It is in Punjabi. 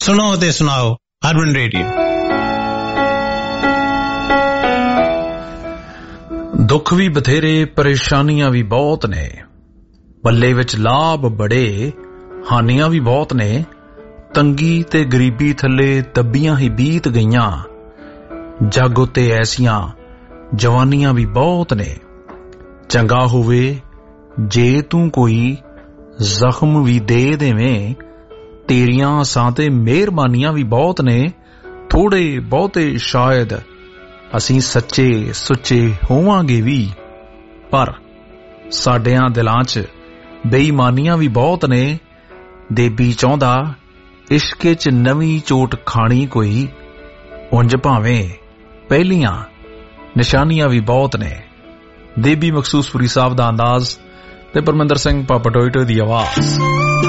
ਸੁਣੋ ਤੇ ਸੁਣਾਓ ਅਰਬਨ ਰੇਡੀਓ। ਦੁੱਖ ਵੀ ਬਥੇਰੇ, ਪਰੇਸ਼ਾਨੀਆਂ ਵੀ ਬਹੁਤ ਨੇ, ਪੱਲੇ ਵਿੱਚ ਲਾਭ ਬੜੇ, ਹਾਨੀਆਂ ਵੀ ਬਹੁਤ ਨੇ। ਤੰਗੀ ਤੇ ਗਰੀਬੀ ਥੱਲੇ ਦੱਬੀਆਂ ਹੀ ਬੀਤ ਗਈਆਂ, ਜੱਗ ਉੱਤੇ ਐਸੀਆਂ ਜਵਾਨੀਆਂ ਵੀ ਬਹੁਤ ਨੇ। ਚੰਗਾ ਹੋਵੇ ਜੇ ਤੂੰ ਕੋਈ ਜ਼ਖਮ ਵੀ ਦੇ ਦੇਵੇਂ, ਤੇਰੀਆਂ ਆਸਾਂ ਤੇ ਮਿਹਰਬਾਨੀਆਂ ਵੀ ਬਹੁਤ ਨੇ। ਥੋੜੇ ਬਹੁਤੇ ਸ਼ਾਇਦ ਅਸੀਂ ਸੱਚੇ ਸੁੱਚੇ ਹੋਵਾਂਗੇ ਵੀ, ਪਰ ਸਾਡਿਆਂ ਦਿਲਾਂ 'ਚ ਬੇਈਮਾਨੀਆਂ ਵੀ ਬਹੁਤ ਨੇ। ਦੇਬੀ ਚਾਹੁੰਦਾ ਇਸ਼ਕੇ 'ਚ ਨਵੀਂ ਚੋਟ ਖਾਣੀ ਕੋਈ, ਉਂਝ ਭਾਵੇਂ ਪਹਿਲੀਆਂ ਨਿਸ਼ਾਨੀਆਂ ਵੀ ਬਹੁਤ ਨੇ। ਦੇਬੀ ਮਖਸੂਸਪੁਰੀ ਸਾਹਿਬ ਦਾ ਅੰਦਾਜ਼ ਤੇ ਪਰਮਿੰਦਰ ਸਿੰਘ ਪਾਪਾ ਟੋਇਟੋ ਦੀ ਆਵਾਜ਼।